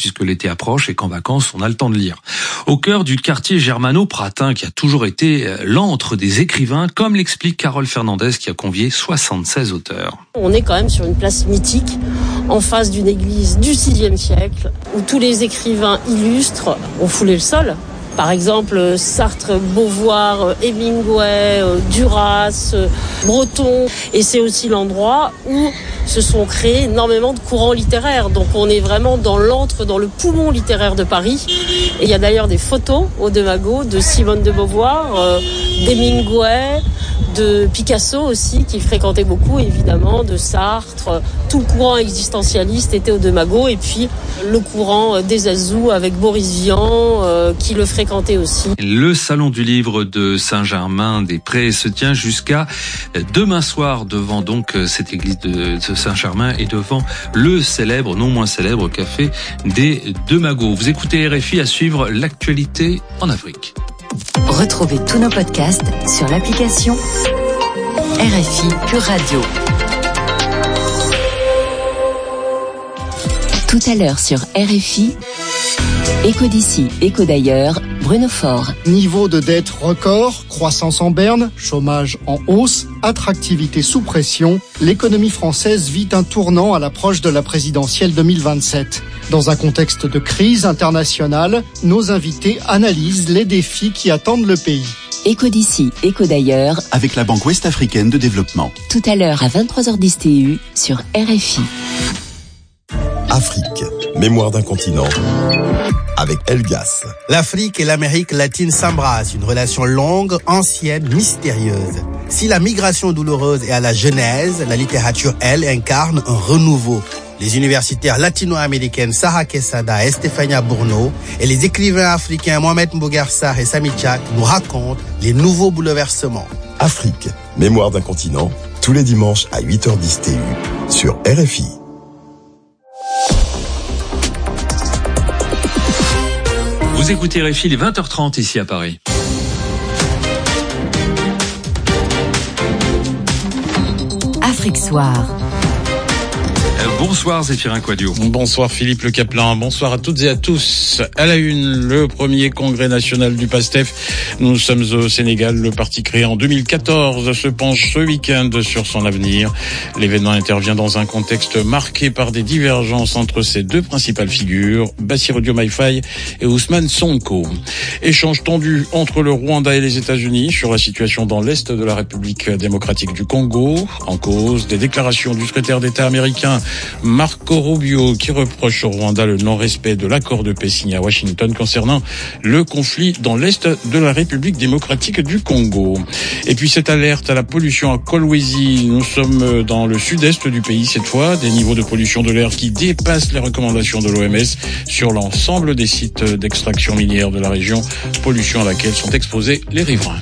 puisque l'été approche et qu'en vacances, on a le temps de lire. Au cœur du quartier germano-pratin, qui a toujours été l'antre des écrivains, comme l'explique Carole Fernandez, qui a convié 76 auteurs. On est quand même sur une place mythique, en face d'une église du VIe siècle, où tous les écrivains illustres ont foulé le sol. Par exemple, Sartre, Beauvoir, Hemingway, Duras, Breton. Et c'est aussi l'endroit où se sont créés énormément de courants littéraires. Donc on est vraiment dans l'antre, dans le poumon littéraire de Paris. Et il y a d'ailleurs des photos au de Magot de Simone de Beauvoir, d'Hemingway, de Picasso aussi, qui fréquentait beaucoup, évidemment, de Sartre. Tout le courant existentialiste était au de Magot. Et puis le courant des Azous avec Boris Vian, qui le fréquentait aussi. Le salon du livre de Saint-Germain-des-Prés se tient jusqu'à demain soir devant donc cette église de Saint-Germain et devant le célèbre, non moins célèbre, café des de Magot. Vous écoutez RFI, à suivre l'actualité en Afrique. Retrouvez tous nos podcasts sur l'application RFI Pure Radio. Tout à l'heure sur RFI, Écho d'ici, écho d'ailleurs, Bruno Faure. Niveau de dette record, croissance en berne, chômage en hausse, attractivité sous pression, l'économie française vit un tournant à l'approche de la présidentielle 2027. Dans un contexte de crise internationale, nos invités analysent les défis qui attendent le pays. Écho d'ici, écho d'ailleurs, avec la Banque Ouest-Africaine de Développement. Tout à l'heure à 23h10 TU sur RFI. Afrique, mémoire d'un continent, avec Elgas. L'Afrique et l'Amérique latine s'embrassent, une relation longue, ancienne, mystérieuse. Si la migration douloureuse est à la genèse, la littérature, elle, incarne un renouveau. Les universitaires latino-américaines Sarah Quesada et Estefania Bourneau et les écrivains africains Mohamed Mbougar Sarr et Sami Tchak nous racontent les nouveaux bouleversements. Afrique, mémoire d'un continent, tous les dimanches à 8h10 TU sur RFI. Vous écoutez RFI, il est 20h30 ici à Paris. Afrique Soir. Bonsoir Zéphirin Quadio. Bonsoir Philippe Le Caplin, bonsoir à toutes et à tous. À la une, le premier congrès national du PASTEF. Nous sommes au Sénégal, le parti créé en 2014 se penche ce week-end sur son avenir. L'événement intervient dans un contexte marqué par des divergences entre ses deux principales figures, Bassirou Diomaye Faye et Ousmane Sonko. Échange tendu entre le Rwanda et les États-Unis sur la situation dans l'est de la République démocratique du Congo. En cause, des déclarations du secrétaire d'État américain Marco Rubio qui reproche au Rwanda le non-respect de l'accord de paix signé à Washington concernant le conflit dans l'est de la République démocratique du Congo. Et puis cette alerte à la pollution à Kolwezi, nous sommes dans le sud-est du pays cette fois, des niveaux de pollution de l'air qui dépassent les recommandations de l'OMS sur l'ensemble des sites d'extraction minière de la région, pollution à laquelle sont exposés les riverains.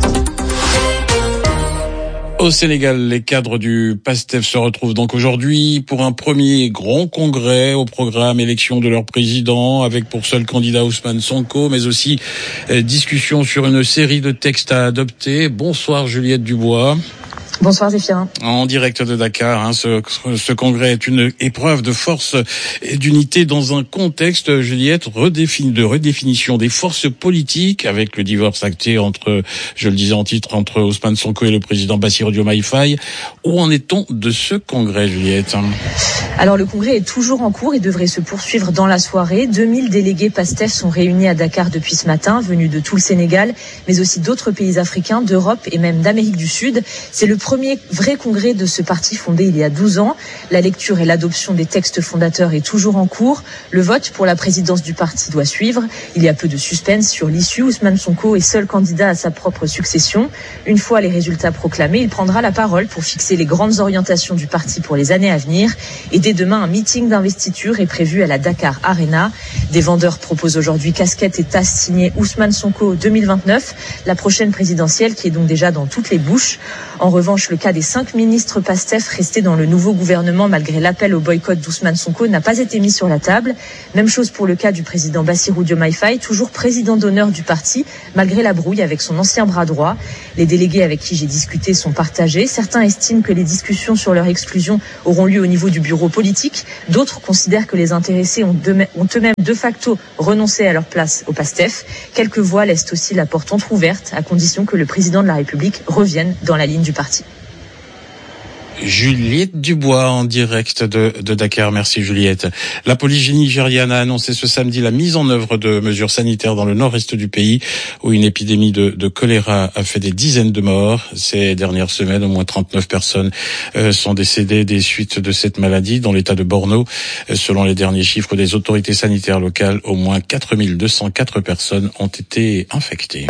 Au Sénégal, les cadres du PASTEF se retrouvent donc aujourd'hui pour un premier grand congrès au programme élection de leur président, avec pour seul candidat Ousmane Sonko, mais aussi discussion sur une série de textes à adopter. Bonsoir Juliette Dubois. Bonsoir Zéphirin. En direct de Dakar, ce congrès est une épreuve de force et d'unité dans un contexte, Juliette, de redéfinition des forces politiques avec le divorce acté entre, je le disais en titre, entre Ousmane Sonko et le président Bassirou Diomaye Faye. Où en est-on de ce congrès, Juliette ? Alors le congrès est toujours en cours et devrait se poursuivre dans la soirée. 2000 délégués PASTEF sont réunis à Dakar depuis ce matin, venus de tout le Sénégal, mais aussi d'autres pays africains, d'Europe et même d'Amérique du Sud. C'est le premier vrai congrès de ce parti fondé il y a 12 ans. La lecture et l'adoption des textes fondateurs est toujours en cours. Le vote pour la présidence du parti doit suivre. Il y a peu de suspense sur l'issue. Ousmane Sonko est seul candidat à sa propre succession. Une fois les résultats proclamés, il prendra la parole pour fixer les grandes orientations du parti pour les années à venir. Et dès demain, un meeting d'investiture est prévu à la Dakar Arena. Des vendeurs proposent aujourd'hui casquettes et tasses signées Ousmane Sonko 2029, la prochaine présidentielle qui est donc déjà dans toutes les bouches. En revanche, le cas des 5 ministres PASTEF restés dans le nouveau gouvernement malgré l'appel au boycott d'Ousmane Sonko n'a pas été mis sur la table. Même chose pour le cas du président Bassirou Diomaye Faye, toujours président d'honneur du parti, malgré la brouille avec son ancien bras droit. Les délégués avec qui j'ai discuté sont partagés. Certains estiment que les discussions sur leur exclusion auront lieu au niveau du bureau politique. D'autres considèrent que les intéressés ont eux-mêmes de facto renoncé à leur place au PASTEF. Quelques voix laissent aussi la porte entrouverte, à condition que le président de la République revienne dans la ligne du parti. Juliette Dubois en direct de Dakar. Merci Juliette. La police nigériane a annoncé ce samedi la mise en œuvre de mesures sanitaires dans le nord-est du pays où une épidémie de choléra a fait des dizaines de morts. Ces dernières semaines, au moins 39 personnes sont décédées des suites de cette maladie dans l'état de Borno. Selon les derniers chiffres des autorités sanitaires locales, au moins 4204 personnes ont été infectées.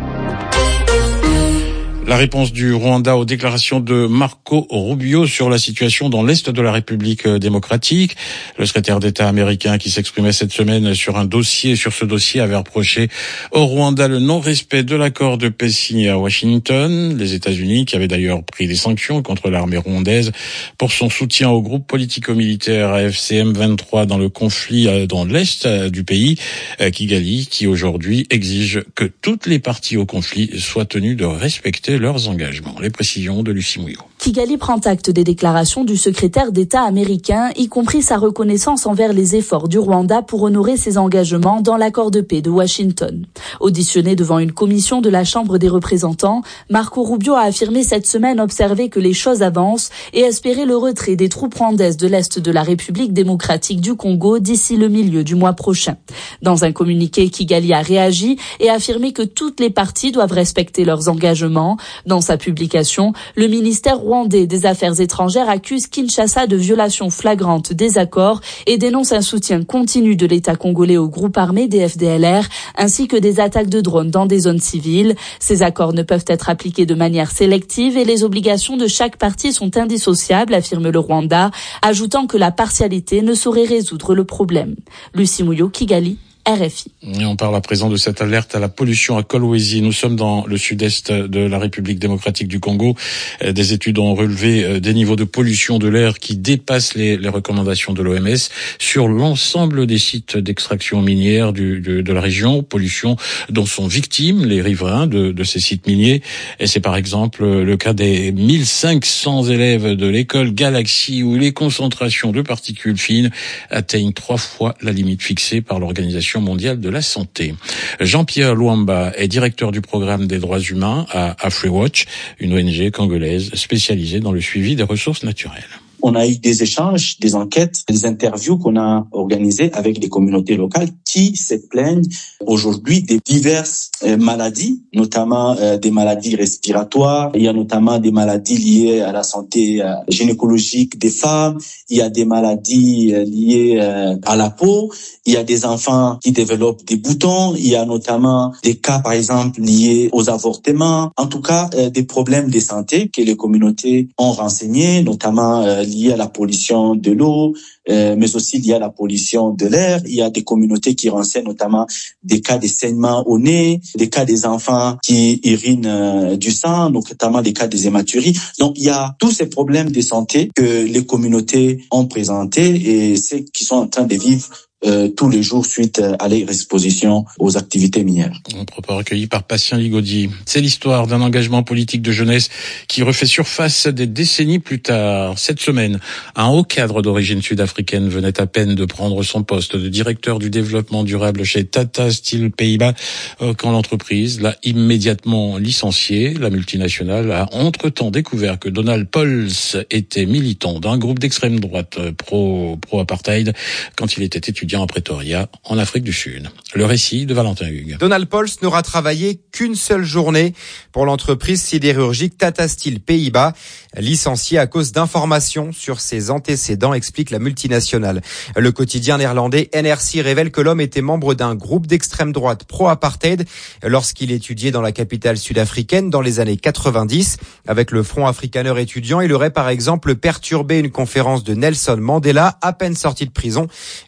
La réponse du Rwanda aux déclarations de Marco Rubio sur la situation dans l'Est de la République démocratique. Le secrétaire d'État américain qui s'exprimait cette semaine sur ce dossier avait reproché au Rwanda le non-respect de l'accord de paix signé à Washington. Les États-Unis, qui avaient d'ailleurs pris des sanctions contre l'armée rwandaise pour son soutien au groupe politico-militaire AFC M23 dans le conflit dans l'Est du pays, Kigali, qui aujourd'hui exige que toutes les parties au conflit soient tenues de respecter leurs engagements. Les précisions de Lucie Mouillot. Kigali prend acte des déclarations du secrétaire d'État américain, y compris sa reconnaissance envers les efforts du Rwanda pour honorer ses engagements dans l'accord de paix de Washington. Auditionné devant une commission de la Chambre des représentants, Marco Rubio a affirmé cette semaine observer que les choses avancent et espérer le retrait des troupes rwandaises de l'Est de la République démocratique du Congo d'ici le milieu du mois prochain. Dans un communiqué, Kigali a réagi et affirmé que toutes les parties doivent respecter leurs engagements. Dans sa publication, le ministère rwandais des Affaires étrangères accuse Kinshasa de violation flagrante des accords et dénonce un soutien continu de l'État congolais au groupe armé des FDLR ainsi que des attaques de drones dans des zones civiles. Ces accords ne peuvent être appliqués de manière sélective et les obligations de chaque partie sont indissociables, affirme le Rwanda, ajoutant que la partialité ne saurait résoudre le problème. Lucie Mouillot, Kigali. RFI. Et on parle à présent de cette alerte à la pollution à Kolwezi. Nous sommes dans le sud-est de la République démocratique du Congo. Des études ont relevé des niveaux de pollution de l'air qui dépassent les recommandations de l'OMS sur l'ensemble des sites d'extraction minière de la région. Pollution dont sont victimes les riverains de ces sites miniers. Et c'est par exemple le cas des 1500 élèves de l'école Galaxy où les concentrations de particules fines atteignent 3 fois la limite fixée par l'Organisation mondiale de la santé. Jean-Pierre Luamba est directeur du programme des droits humains à AfriWatch, une ONG congolaise spécialisée dans le suivi des ressources naturelles. On a eu des échanges, des enquêtes, des interviews qu'on a organisées avec les communautés locales qui se plaignent aujourd'hui des diverses maladies, notamment des maladies respiratoires. Il y a notamment des maladies liées à la santé gynécologique des femmes. Il y a des maladies liées à la peau. Il y a des enfants qui développent des boutons. Il y a notamment des cas, par exemple, liés aux avortements. En tout cas, des problèmes de santé que les communautés ont renseignés, notamment liés à la pollution de l'eau, mais aussi liés à la pollution de l'air. Il y a des communautés qui renseignent notamment des cas de saignement au nez, des cas des enfants qui urinent du sang, donc notamment des cas des hématuries. Donc il y a tous ces problèmes de santé que les communautés ont présentés et ceux qui sont en train de vivre tous les jours suite à l'exposition aux activités minières. Un propos recueilli par Patient Ligodi. C'est l'histoire d'un engagement politique de jeunesse qui refait surface des décennies plus tard. Cette semaine, un haut cadre d'origine sud-africaine venait à peine de prendre son poste de directeur du développement durable chez Tata Steel Pays-Bas quand l'entreprise l'a immédiatement licencié. La multinationale a entre-temps découvert que Donald Pauls était militant d'un groupe d'extrême droite pro-apartheid quand il était étudiant à Pretoria, en Afrique du Sud. Le récit de Valentin Hugues. Donald Pauls n'aura travaillé qu'une seule journée pour l'entreprise sidérurgique Tata Steel Pays-Bas, licencié à cause d'informations sur ses antécédents, explique la multinationale. Le quotidien néerlandais NRC révèle que l'homme était membre d'un groupe d'extrême droite pro-apartheid lorsqu'il étudiait dans la capitale sud-africaine dans les années 90. Avec le Front Afrikaner étudiant, il aurait par exemple perturbé une conférence de Nelson Mandela à peine sorti de prison à l'université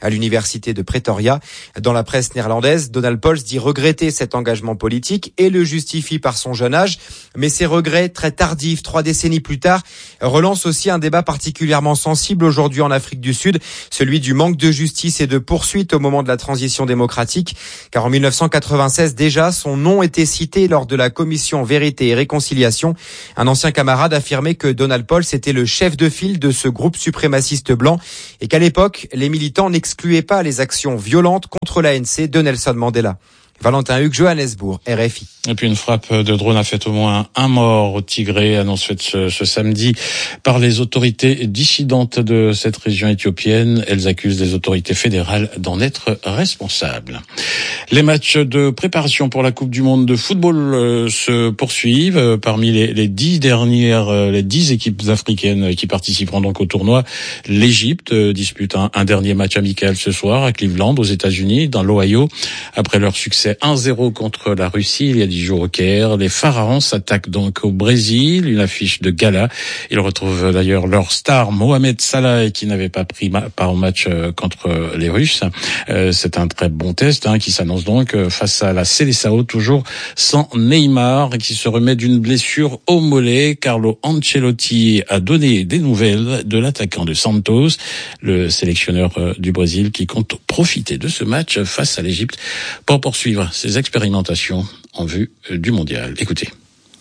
l'université de Pretoria. Dans la presse néerlandaise, Donald Pauls dit regretter cet engagement politique et le justifie par son jeune âge. Mais ces regrets, très tardifs, 3 décennies plus tard, relancent aussi un débat particulièrement sensible aujourd'hui en Afrique du Sud, celui du manque de justice et de poursuite au moment de la transition démocratique. Car en 1996 déjà, son nom était cité lors de la commission Vérité et Réconciliation. Un ancien camarade affirmait que Donald Pauls était le chef de file de ce groupe suprémaciste blanc et qu'à l'époque, les militants n'excluaient pas les actions violentes contre l'ANC de Nelson Mandela. Valentin Hugues, Johannesburg, RFI. Et puis une frappe de drone a fait au moins un mort au Tigré, annonce faite ce samedi par les autorités dissidentes de cette région éthiopienne. Elles accusent les autorités fédérales d'en être responsables. Les matchs de préparation pour la Coupe du Monde de football se poursuivent. Parmi les 10 équipes africaines qui participeront donc au tournoi, l'Égypte dispute un dernier match amical ce soir à Cleveland, aux États-Unis, dans l'Ohio. Après leur succès 1-0 contre la Russie il y a 10 jours au Caire, les Pharaons s'attaquent donc au Brésil, une affiche de gala. Ils retrouvent d'ailleurs leur star Mohamed Salah qui n'avait pas pris part au match contre les Russes. C'est un très bon test qui s'annonce donc face à la Seleção, toujours sans Neymar, qui se remet d'une blessure au mollet. Carlo Ancelotti a donné des nouvelles de l'attaquant de Santos, le sélectionneur du Brésil, qui compte profiter de ce match face à l'Égypte pour poursuivre ses expérimentations en vue du mondial. Écoutez.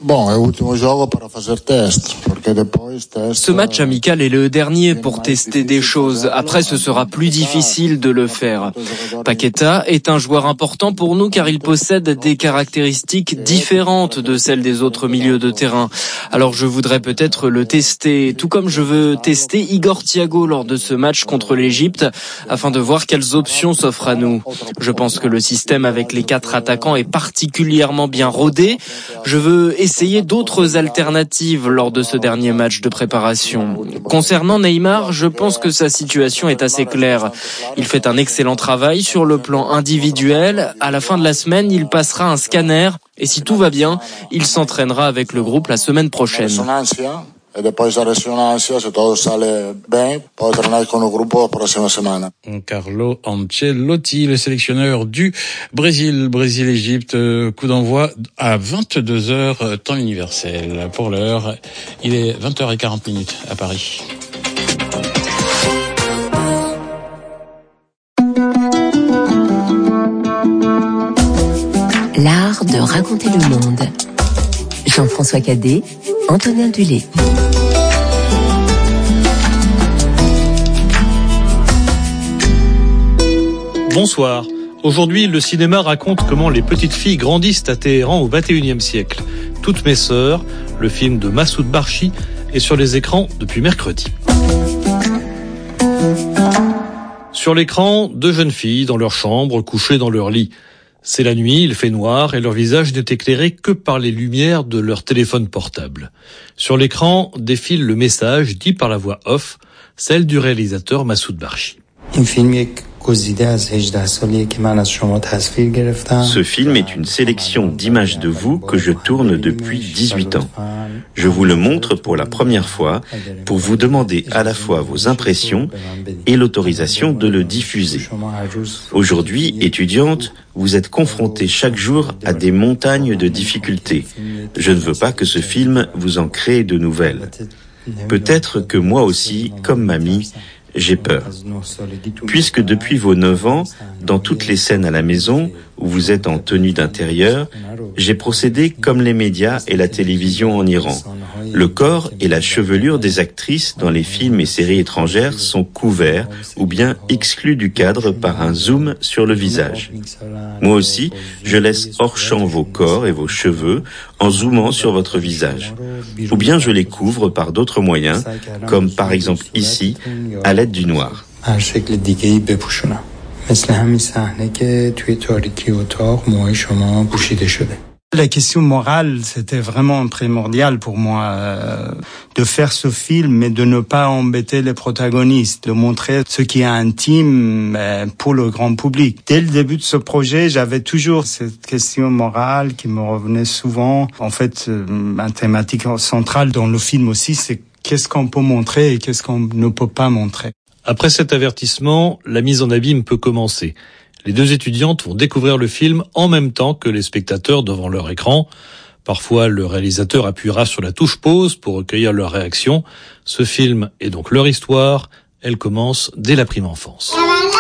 Ce match amical est le dernier pour tester des choses. Après, ce sera plus difficile de le faire. Paqueta est un joueur important pour nous car il possède des caractéristiques différentes de celles des autres milieux de terrain. Alors je voudrais peut-être le tester, tout comme je veux tester Igor Thiago lors de ce match contre l'Égypte, afin de voir quelles options s'offrent à nous. Je pense que le système avec les 4 attaquants est particulièrement bien rodé. Je veux essayer d'autres alternatives lors de ce dernier match de préparation. Concernant Neymar, je pense que sa situation est assez claire. Il fait un excellent travail sur le plan individuel. À la fin de la semaine, il passera un scanner et si tout va bien, il s'entraînera avec le groupe la semaine prochaine. Carlo Ancelotti, le sélectionneur du Brésil-Égypte, coup d'envoi à 22h, temps universel. Pour l'heure, il est 20h40 à Paris. L'art de raconter le monde. Jean-François Cadet, Antonin Dulé. Bonsoir. Aujourd'hui, le cinéma raconte comment les petites filles grandissent à Téhéran au XXIe siècle. Toutes mes sœurs, le film de Massoud Barchi, est sur les écrans depuis mercredi. Sur l'écran, 2 jeunes filles dans leur chambre, couchées dans leur lit. C'est la nuit, il fait noir et leur visage n'est éclairé que par les lumières de leur téléphone portable. Sur l'écran défile le message dit par la voix off, celle du réalisateur Massoud Barchi. Ce film est une sélection d'images de vous que je tourne depuis 18 ans. Je vous le montre pour la première fois pour vous demander à la fois vos impressions et l'autorisation de le diffuser. Aujourd'hui, étudiante, vous êtes confrontée chaque jour à des montagnes de difficultés. Je ne veux pas que ce film vous en crée de nouvelles. Peut-être que moi aussi, comme mamie, j'ai peur. Puisque depuis vos 9 ans, dans toutes les scènes à la maison, où vous êtes en tenue d'intérieur, j'ai procédé comme les médias et la télévision en Iran. Le corps et la chevelure des actrices dans les films et séries étrangères sont couverts ou bien exclus du cadre par un zoom sur le visage. Moi aussi, je laisse hors champ vos corps et vos cheveux en zoomant sur votre visage. Ou bien je les couvre par d'autres moyens, comme par exemple ici, à l'aide du noir. La question morale, c'était vraiment primordial pour moi de faire ce film, mais de ne pas embêter les protagonistes, de montrer ce qui est intime pour le grand public. Dès le début de ce projet, j'avais toujours cette question morale qui me revenait souvent. En fait, une thématique centrale dans le film aussi, c'est qu'est-ce qu'on peut montrer et qu'est-ce qu'on ne peut pas montrer. Après cet avertissement, la mise en abîme peut commencer. Les deux étudiantes vont découvrir le film en même temps que les spectateurs devant leur écran. Parfois, le réalisateur appuiera sur la touche pause pour recueillir leur réaction. Ce film est donc leur histoire. Elle commence dès la prime enfance.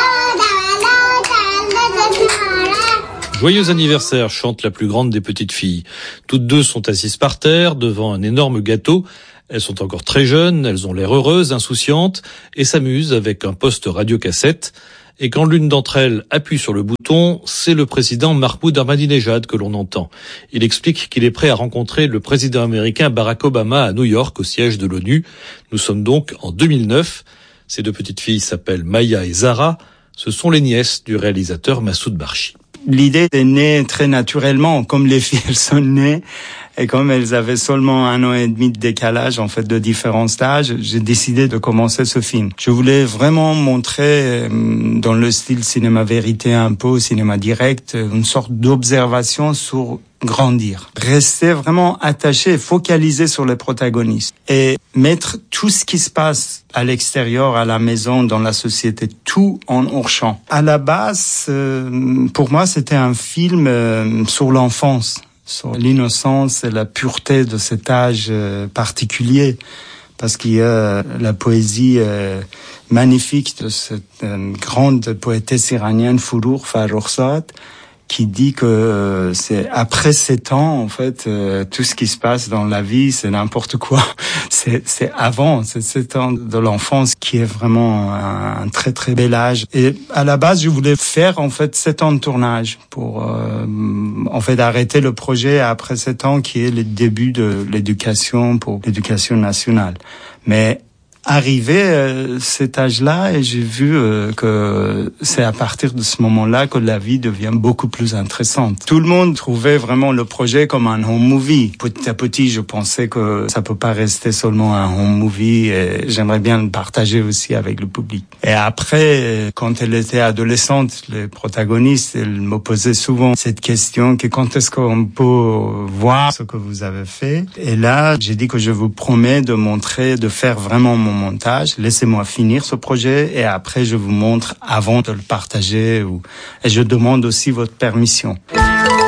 Joyeux anniversaire, chante la plus grande des petites filles. Toutes deux sont assises par terre devant un énorme gâteau. Elles sont encore très jeunes, elles ont l'air heureuses, insouciantes et s'amusent avec un poste radiocassette. Et quand l'une d'entre elles appuie sur le bouton, c'est le président Mahmoud Ahmadinejad que l'on entend. Il explique qu'il est prêt à rencontrer le président américain Barack Obama à New York, au siège de l'ONU. Nous sommes donc en 2009. Ces deux petites filles s'appellent Maya et Zara. Ce sont les nièces du réalisateur Massoud Barchi. L'idée est née très naturellement, comme les filles elles sont nées. Et comme elles avaient seulement 1 an et demi de décalage, en fait, de différents stages, j'ai décidé de commencer ce film. Je voulais vraiment montrer, dans le style cinéma vérité un peu, cinéma direct, une sorte d'observation sur grandir. Rester vraiment attaché, focalisé sur les protagonistes. Et mettre tout ce qui se passe à l'extérieur, à la maison, dans la société, tout en hors-champ. À la base, pour moi, c'était un film sur l'enfance, sur l'innocence et la pureté de cet âge particulier, parce qu'il y a la poésie magnifique de cette grande poétesse iranienne Forough Farrokhzad, qui dit que c'est après 7 ans, en fait, tout ce qui se passe dans la vie, c'est n'importe quoi. C'est avant, c'est 7 ans de l'enfance qui est vraiment un très très bel âge. Et à la base, je voulais faire en fait 7 ans de tournage pour en fait arrêter le projet après 7 ans, qui est le début de l'éducation pour l'éducation nationale. Mais arrivé cet âge-là, et j'ai vu que c'est à partir de ce moment-là que la vie devient beaucoup plus intéressante. Tout le monde trouvait vraiment le projet comme un home movie. Petit à petit, je pensais que ça peut pas rester seulement un home movie, et j'aimerais bien le partager aussi avec le public. Et après, quand elle était adolescente, les protagonistes, elles me posaient souvent cette question, que quand est-ce qu'on peut voir ce que vous avez fait? Et là, j'ai dit que je vous promets de montrer, de faire vraiment mon montage. Laissez-moi finir ce projet et après je vous montre avant de le partager. Et je demande aussi votre permission.